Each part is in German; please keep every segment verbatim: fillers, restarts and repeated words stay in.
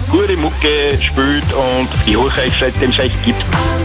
gute Mucke spielt und ich höre euch seitdem es euch gibt.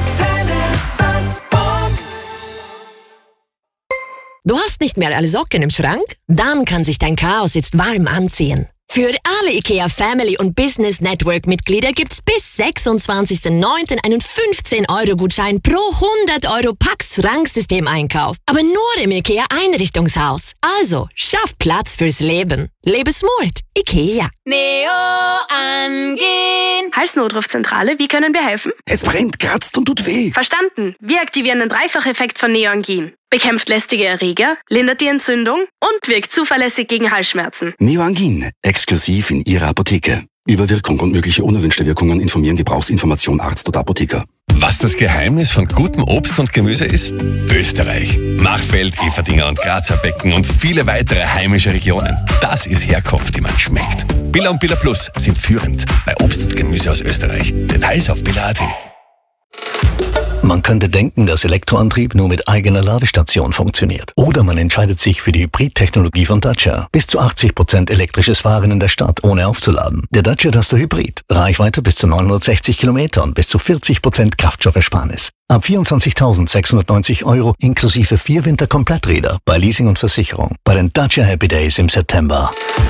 Du hast nicht mehr alle Socken im Schrank? Dann kann sich dein Chaos jetzt warm anziehen. Für alle IKEA Family und Business Network Mitglieder gibt's bis sechsundzwanzigsten neunten einen fünfzehn Euro Gutschein pro hundert Euro Pax Schranksystem-Einkauf. Aber nur im IKEA Einrichtungshaus. Also, schaff Platz fürs Leben. Lebe smart. IKEA. Neo angehen. Halsnotrufzentrale, wie können wir helfen? Es brennt, kratzt und tut weh. Verstanden. Wir aktivieren den Dreifacheffekt von Neoangin. Bekämpft lästige Erreger, lindert die Entzündung und wirkt zuverlässig gegen Halsschmerzen. Neoangin, exklusiv in Ihrer Apotheke. Über Wirkung und mögliche unerwünschte Wirkungen informieren Gebrauchsinformation Arzt oder Apotheker. Was das Geheimnis von gutem Obst und Gemüse ist? Österreich. Machfeld, Everdinger und Grazer Becken und viele weitere heimische Regionen. Das ist Herkunft, die man schmeckt. Billa und Billa Plus sind führend bei Obst und Gemüse aus Österreich. Details auf billa punkt at. Man könnte denken, dass Elektroantrieb nur mit eigener Ladestation funktioniert. Oder man entscheidet sich für die Hybrid-Technologie von Dacia. Bis zu achtzig Prozent elektrisches Fahren in der Stadt, ohne aufzuladen. Der Dacia Duster Hybrid. Reichweite bis zu neunhundertsechzig Kilometer und bis zu vierzig Prozent Kraftstoffersparnis. Ab vierundzwanzigtausendsechshundertneunzig Euro inklusive vier Winter-Kompletträder bei Leasing und Versicherung. Bei den Dacia Happy Days im September.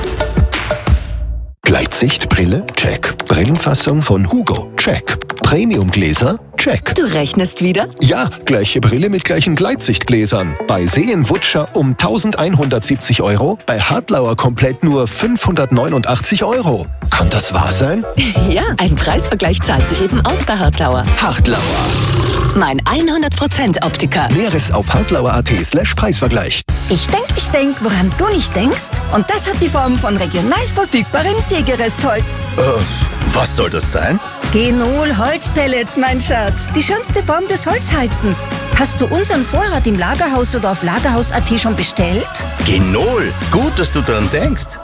Gleitsichtbrille? Check. Brillenfassung von Hugo? Check. Premiumgläser? Check. Du rechnest wieder? Ja, gleiche Brille mit gleichen Gleitsichtgläsern. Bei Seen-Wutscher um eintausendeinhundertsiebzig Euro, bei Hartlauer komplett nur fünfhundertneunundachtzig Euro. Kann das wahr sein? Ja, ein Preisvergleich zahlt sich eben aus bei Hartlauer. Hartlauer. Mein hundert Prozent Optiker. Näheres auf hartlauer.at slash Preisvergleich. Ich denk, ich denk, woran du nicht denkst. Und das hat die Form von regional verfügbarem Sägerestholz. Äh, was soll das sein? Genol Holzpellets, mein Schatz. Die schönste Form des Holzheizens. Hast du unseren Vorrat im Lagerhaus oder auf lagerhaus punkt at schon bestellt? Genol. Gut, dass du daran denkst.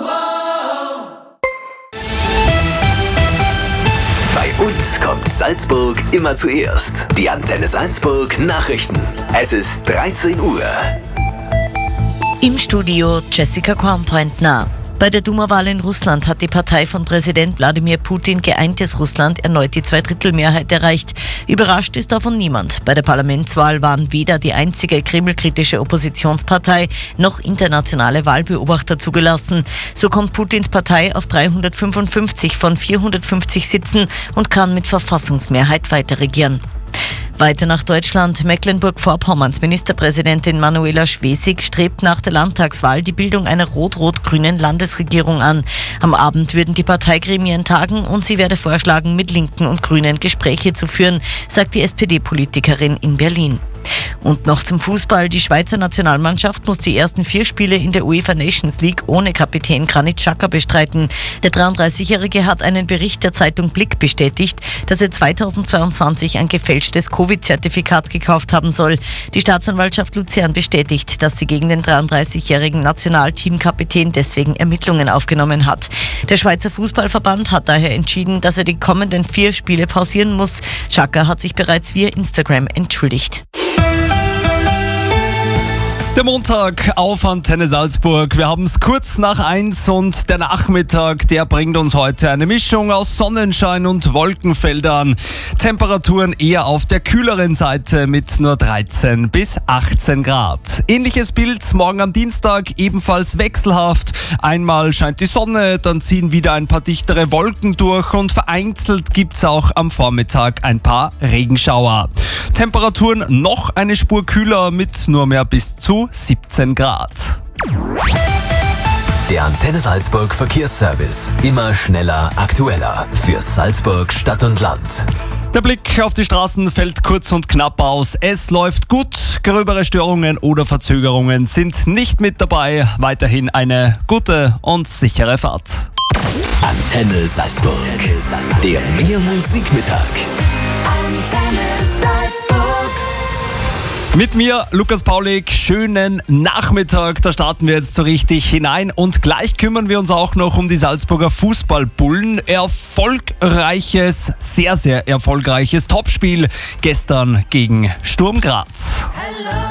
Bei uns kommt Salzburg immer zuerst. Die Antenne Salzburg Nachrichten. Es ist dreizehn Uhr. Im Studio Jessica Kornpointner. Bei der Duma-Wahl in Russland hat die Partei von Präsident Wladimir Putin Geeintes Russland erneut die Zweidrittelmehrheit erreicht. Überrascht ist davon niemand. Bei der Parlamentswahl waren weder die einzige kremlkritische Oppositionspartei noch internationale Wahlbeobachter zugelassen. So kommt Putins Partei auf dreihundertfünfundfünfzig von vierhundertfünfzig Sitzen und kann mit Verfassungsmehrheit weiter regieren. Weiter nach Deutschland. Mecklenburg-Vorpommerns Ministerpräsidentin Manuela Schwesig strebt nach der Landtagswahl die Bildung einer rot-rot-grünen Landesregierung an. Am Abend würden die Parteigremien tagen und sie werde vorschlagen, mit Linken und Grünen Gespräche zu führen, sagt die S P D-Politikerin in Berlin. Und noch zum Fußball. Die Schweizer Nationalmannschaft muss die ersten vier Spiele in der UEFA Nations League ohne Kapitän Granit Xhaka bestreiten. Der dreiunddreißigjährige hat einen Bericht der Zeitung Blick bestätigt, dass er zweitausendzweiundzwanzig ein gefälschtes Covid-Zertifikat gekauft haben soll. Die Staatsanwaltschaft Luzern bestätigt, dass sie gegen den dreiunddreißigjährigen Nationalteamkapitän deswegen Ermittlungen aufgenommen hat. Der Schweizer Fußballverband hat daher entschieden, dass er die kommenden vier Spiele pausieren muss. Xhaka hat sich bereits via Instagram entschuldigt. Der Montag auf Antenne Salzburg. Wir haben es kurz nach eins und der Nachmittag, der bringt uns heute eine Mischung aus Sonnenschein und Wolkenfeldern. Temperaturen eher auf der kühleren Seite mit nur dreizehn bis achtzehn Grad. Ähnliches Bild morgen am Dienstag, ebenfalls wechselhaft. Einmal scheint die Sonne, dann ziehen wieder ein paar dichtere Wolken durch und vereinzelt gibt's auch am Vormittag ein paar Regenschauer. Temperaturen noch eine Spur kühler mit nur mehr bis zu siebzehn Grad. Der Antenne Salzburg Verkehrsservice. Immer schneller, aktueller. Für Salzburg Stadt und Land. Der Blick auf die Straßen fällt kurz und knapp aus. Es läuft gut. Gröbere Störungen oder Verzögerungen sind nicht mit dabei. Weiterhin eine gute und sichere Fahrt. Antenne Salzburg. Der Mehr Musikmittag. Antenne Salzburg. Mit mir, Lukas Paulik, schönen Nachmittag. Da starten wir jetzt so richtig hinein und gleich kümmern wir uns auch noch um die Salzburger Fußballbullen. Erfolgreiches, sehr, sehr erfolgreiches Topspiel gestern gegen Sturm Graz.